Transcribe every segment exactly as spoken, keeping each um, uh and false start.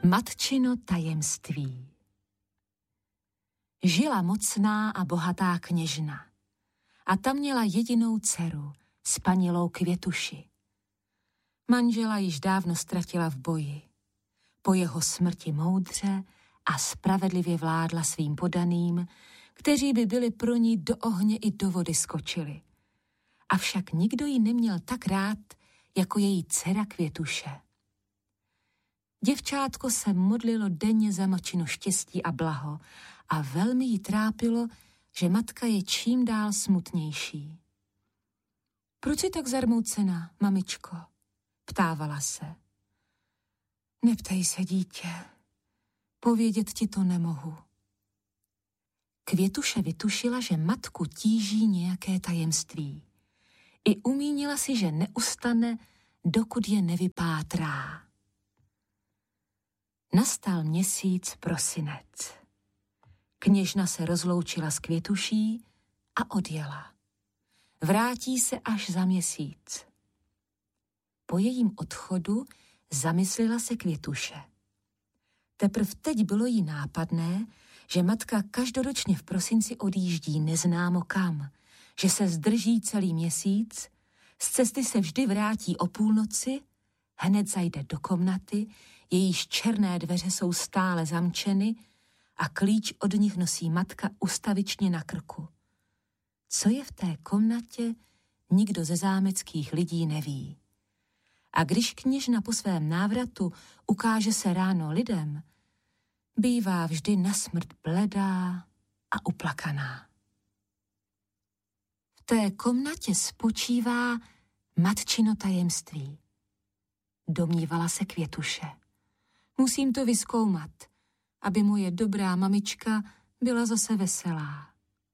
Matčino tajemství. Žila mocná a bohatá kněžna a ta měla jedinou dceru, spanilou Květuši. Manžela již dávno ztratila v boji. Po jeho smrti moudře a spravedlivě vládla svým podaným, kteří by byli pro ní do ohně i do vody skočili. Avšak nikdo ji neměl tak rád, jako její dcera Květuše. Děvčátko se modlilo denně za matčino štěstí a blaho a velmi jí trápilo, že matka je čím dál smutnější. Proč jsi tak zarmoucená, mamičko? Ptávala se. Neptej se, dítě, povědět ti to nemohu. Květuše vytušila, že matku tíží nějaké tajemství. I umínila si, že neustane, dokud je nevypátrá. Nastal měsíc prosinec. Kněžna se rozloučila s Květuší a odjela. Vrátí se až za měsíc. Po jejím odchodu zamyslela se Květuše. Teprv teď bylo jí nápadné, že matka každoročně v prosinci odjíždí neznámo kam, že se zdrží celý měsíc, z cesty se vždy vrátí o půlnoci, hned zajde do komnaty, jejíž černé dveře jsou stále zamčeny a klíč od nich nosí matka ustavičně na krku. Co je v té komnatě, nikdo ze zámeckých lidí neví. A když kněžna po svém návratu ukáže se ráno lidem, bývá vždy nasmrt bledá a uplakaná. V té komnatě spočívá matčino tajemství. Domnívala se Květuše. Musím to vyzkoumat, aby moje dobrá mamička byla zase veselá.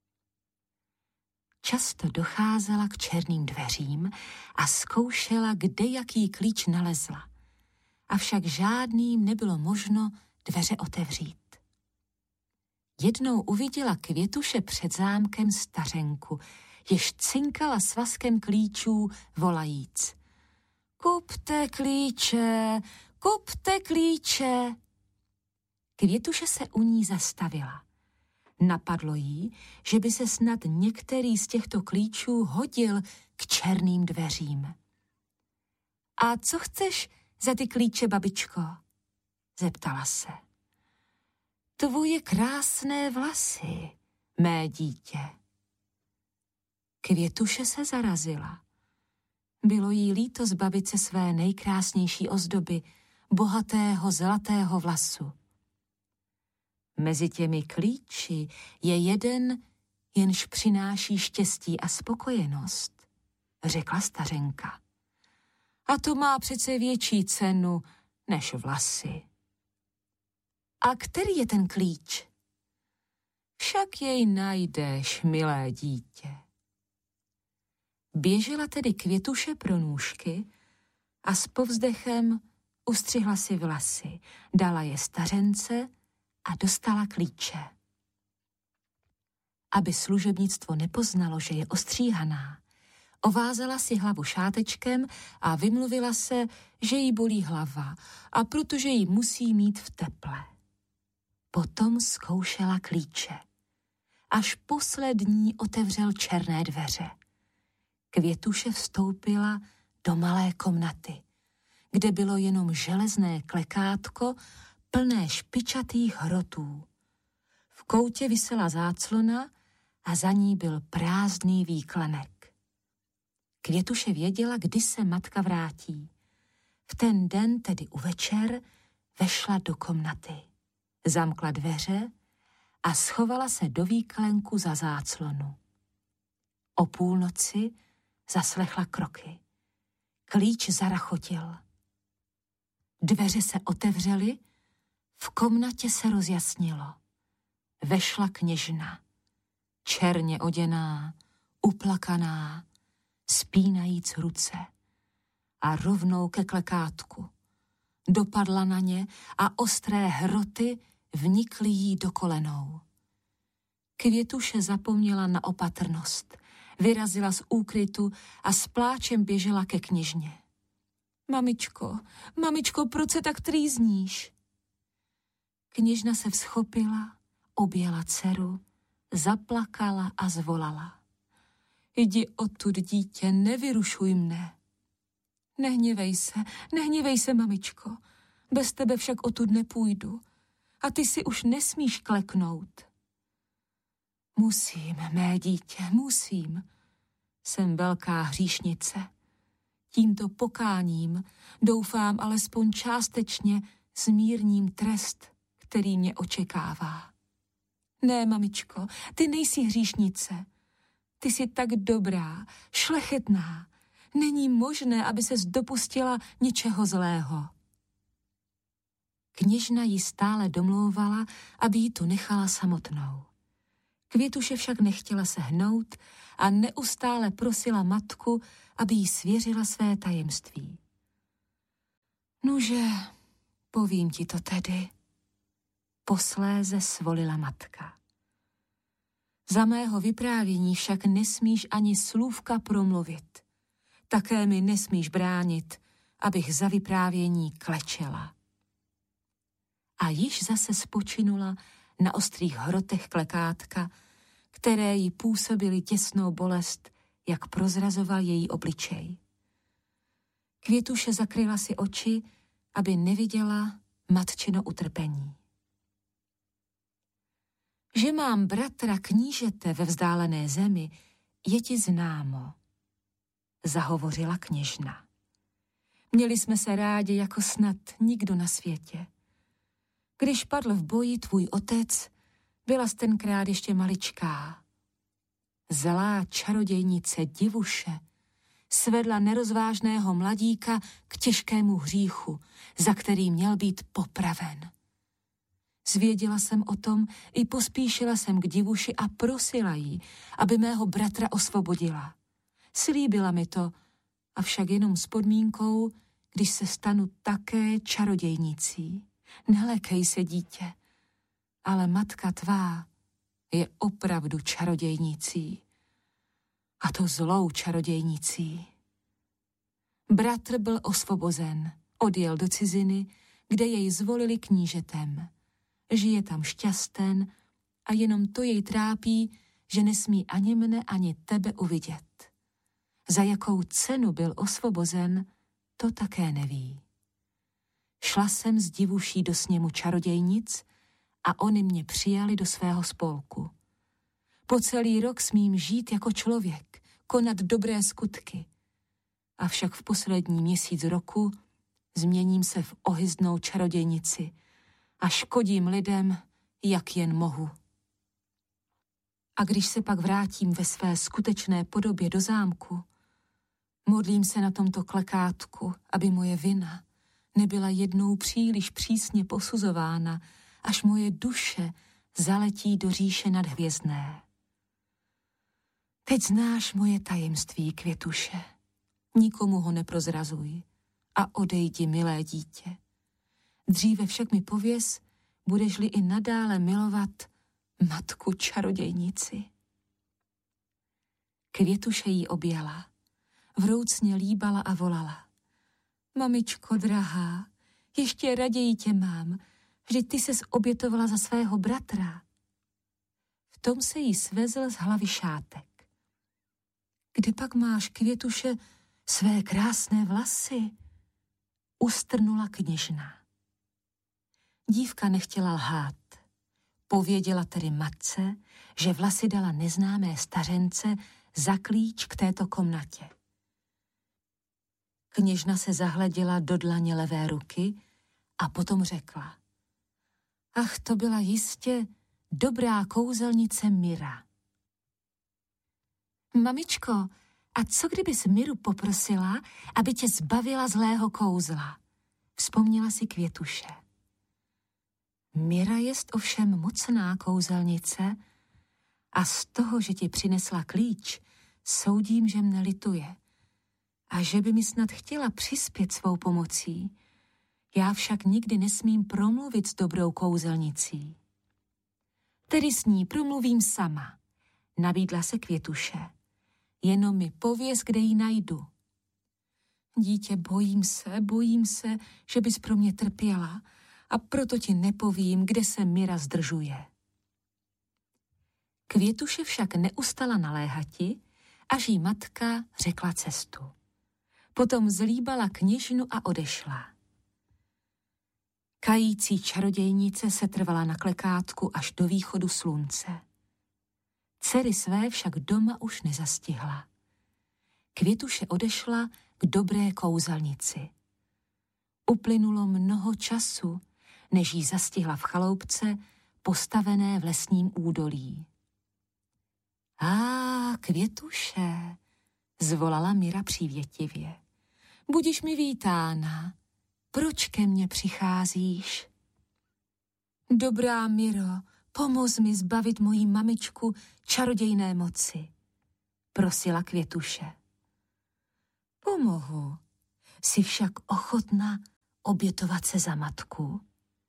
Často docházela k černým dveřím a zkoušela, kde jaký klíč nalezla. Avšak žádným nebylo možno dveře otevřít. Jednou uviděla Květuše před zámkem stařenku, jež cinkala svazkem klíčů volajíc. Kupte klíče, kupte klíče. Květuše se u ní zastavila. Napadlo jí, že by se snad některý z těchto klíčů hodil k černým dveřím. A co chceš za ty klíče, babičko? Zeptala se. Tvoje krásné vlasy, mé dítě. Květuše se zarazila. Bylo jí líto zbavit se své nejkrásnější ozdoby, bohatého zlatého vlasu. Mezi těmi klíči je jeden, jenž přináší štěstí a spokojenost, řekla stařenka. A to má přece větší cenu než vlasy. A který je ten klíč? Však jej najdeš, milé dítě. Běžela tedy Květuše pro nůžky a s povzdechem ustřihla si vlasy, dala je stařence a dostala klíče. Aby služebnictvo nepoznalo, že je ostříhaná, ovázala si hlavu šátečkem a vymluvila se, že jí bolí hlava a protože ji musí mít v teple. Potom zkoušela klíče. Až poslední otevřel černé dveře. Květuše vstoupila do malé komnaty, kde bylo jenom železné klekátko plné špičatých hrotů. V koutě visela záclona a za ní byl prázdný výklenek. Květuše věděla, kdy se matka vrátí. V ten den, tedy u večer, vešla do komnaty. Zamkla dveře a schovala se do výklenku za záclonu. O půlnoci zaslechla kroky. Klíč zarachotil. Dveře se otevřely, v komnatě se rozjasnilo. Vešla kněžna, černě oděná, uplakaná, spínajíc ruce a rovnou ke klekátku. Dopadla na ně a ostré hroty vnikly jí do kolenou. Květuše zapomněla na opatrnost, vyrazila z úkrytu a s pláčem běžela ke kněžně. Mamičko, mamičko, proč se tak trýzníš? Kněžna se vzchopila, objela dceru, zaplakala a zvolala. Jdi odtud, dítě, nevyrušuj mne. Nehněvej se, nehněvej se, mamičko, bez tebe však odtud nepůjdu a ty si už nesmíš kleknout. Musím, mé dítě, musím. Jsem velká hříšnice. Tímto pokáním doufám alespoň částečně zmírním trest, který mě očekává. Ne, mamičko, ty nejsi hříšnice. Ty jsi tak dobrá, šlechetná. Není možné, aby ses dopustila něčeho zlého. Kněžna ji stále domlouvala, aby ji tu nechala samotnou. Květuše však nechtěla se hnout a neustále prosila matku, aby jí svěřila své tajemství. Nuže, povím ti to tedy, posléze svolila matka. Za mého vyprávění však nesmíš ani slůvka promluvit. Také mi nesmíš bránit, abych za vyprávění klečela. A již zase spočinula na ostrých hrotech klekátka, které jí působily těsnou bolest, jak prozrazoval její obličej. Květuše zakryla si oči, aby neviděla matčino utrpení. Že mám bratra knížete ve vzdálené zemi, je ti známo, zahovořila kněžna. Měli jsme se rádi jako snad nikdo na světě. Když padl v boji tvůj otec, byla jsi tenkrát ještě maličká. Zlá čarodějnice Divuše svedla nerozvážného mladíka k těžkému hříchu, za který měl být popraven. Zvěděla jsem o tom i pospíšila jsem k Divuši a prosila jí, aby mého bratra osvobodila. Slíbila mi to, avšak jenom s podmínkou, když se stanu také čarodějnicí. Nelékej se, dítě, ale matka tvá je opravdu čarodějnicí. A to zlou čarodějnicí. Bratr byl osvobozen, odjel do ciziny, kde jej zvolili knížetem. Žije tam šťasten a jenom to jej trápí, že nesmí ani mne, ani tebe uvidět. Za jakou cenu byl osvobozen, to také neví. Šla jsem s Divuší do sněmu čarodějnic a oni mě přijali do svého spolku. Po celý rok smím žít jako člověk, konat dobré skutky. Avšak v poslední měsíc roku změním se v ohyzdnou čarodějnici a škodím lidem, jak jen mohu. A když se pak vrátím ve své skutečné podobě do zámku, modlím se na tomto klekátku, aby moje vina nebyla jednou příliš přísně posuzována, až moje duše zaletí do říše nadhvězdné. Teď znáš moje tajemství, Květuše. Nikomu ho neprozrazuj a odejdi, milé dítě. Dříve však mi pověz, budeš-li i nadále milovat matku čarodějnici. Květuše jí objela, vroucně líbala a volala. Mamičko drahá, ještě raději tě mám, vždyť ty ses obětovala za svého bratra. V tom se jí svezl z hlavy šátek. Kde pak máš, Květuše, své krásné vlasy? Ustrnula kněžna. Dívka nechtěla lhát. Pověděla tedy matce, že vlasy dala neznámé stařence za klíč k této komnatě. Kněžna se zahleděla do dlaně levé ruky a potom řekla. Ach, to byla jistě dobrá kouzelnice Mira. Mamičko, a co kdybys Miru poprosila, aby tě zbavila zlého kouzla? Vzpomněla si Květuše. Mira jest ovšem mocná kouzelnice a z toho, že ti přinesla klíč, soudím, že mne lituje a že by mi snad chtěla přispět svou pomocí. Já však nikdy nesmím promluvit s dobrou kouzelnicí. Tedy s ní promluvím sama, nabídla se Květuše. Jenom mi pověz, kde ji najdu. Dítě, bojím se, bojím se, že bys pro mě trpěla a proto ti nepovím, kde se Mira zdržuje. Květuše však neustala naléhati, až jí matka řekla cestu. Potom zlíbala kněžnu a odešla. Kající čarodějnice se trvala na klekátku až do východu slunce. Dcery své však doma už nezastihla. Květuše odešla k dobré kouzelnici. Uplynulo mnoho času, než jí zastihla v chaloupce postavené v lesním údolí. Á, Květuše, zvolala Mira přívětivě. Budiš mi vítána. Proč ke mně přicházíš? Dobrá Miro, pomoz mi zbavit mojí mamičku čarodějné moci, prosila Květuše. Pomohu, jsi však ochotna obětovat se za matku?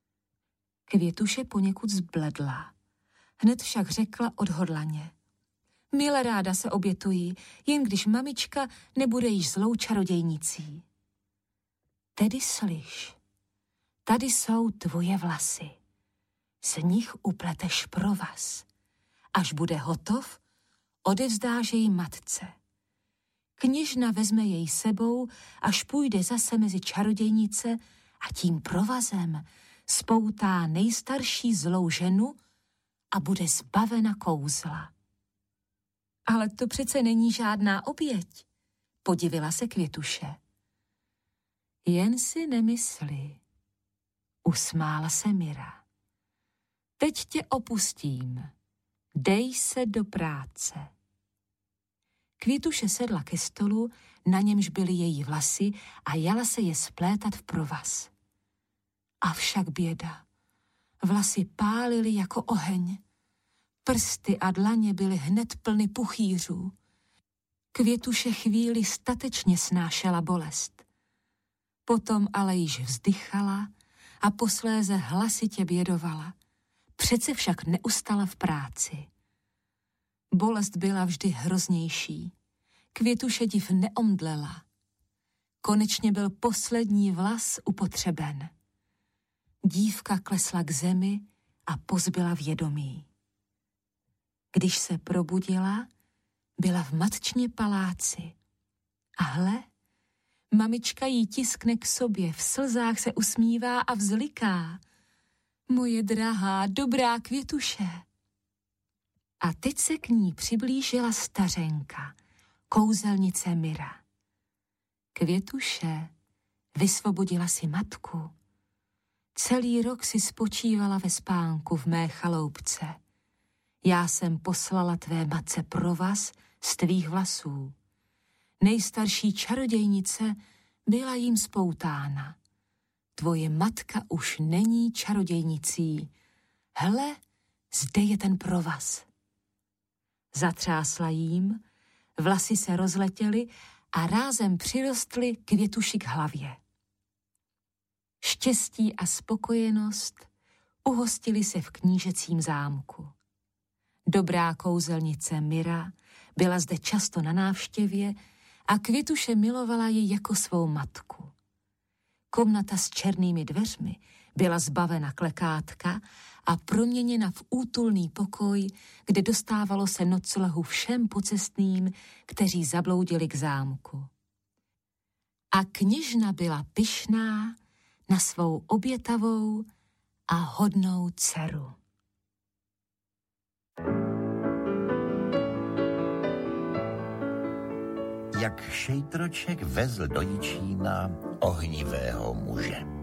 Květuše poněkud zbledla, hned však řekla odhodlaně. Mile ráda se obětuji, jen když mamička nebude již zlou čarodějnicí. Tedy slyš, tady jsou tvoje vlasy. Z nich upleteš provaz. Až bude hotov, odevzdáš jej matce. Kněžna vezme jej sebou, až půjde zase mezi čarodějnice a tím provazem spoutá nejstarší zlou ženu a bude zbavena kouzla. Ale to přece není žádná oběť, podivila se Květuše. Jen si nemysli, usmála se Mira. Teď tě opustím, dej se do práce. Květuše sedla ke stolu, na němž byly její vlasy a jala se je splétat v provaz. Avšak běda, vlasy pálily jako oheň. Prsty a dlaně byly hned plny puchýřů. Květuše chvíli statečně snášela bolest. Potom ale již vzdychala a posléze hlasitě bědovala. Přece však neustala v práci. Bolest byla vždy hroznější. Květuše div neomdlela. Konečně byl poslední vlas upotřeben. Dívka klesla k zemi a pozbyla vědomí. Když se probudila, byla v matčině paláci. A hle, mamička jí tiskne k sobě, v slzách se usmívá a vzliká. Moje drahá, dobrá Květuše. A teď se k ní přiblížila stařenka, kouzelnice Mira. Květuše, vysvobodila si matku. Celý rok si spočívala ve spánku v mé chaloupce. Já jsem poslala tvé matce provaz z tvých vlasů. Nejstarší čarodějnice byla jim spoutána. Tvoje matka už není čarodějnicí. Hle, zde je ten provaz. Zatřásla jím, vlasy se rozletěly a rázem přirostly Květuši k hlavě. Štěstí a spokojenost uhostili se v knížecím zámku. Dobrá kouzelnice Mira byla zde často na návštěvě a Květuše milovala ji jako svou matku. Komnata s černými dveřmi byla zbavena klekátka a proměněna v útulný pokoj, kde dostávalo se noclehu všem pocestným, kteří zabloudili k zámku. A kněžna byla pyšná na svou obětavou a hodnou dceru. Jak šejtroček vezl do Jičína ohnivého muže.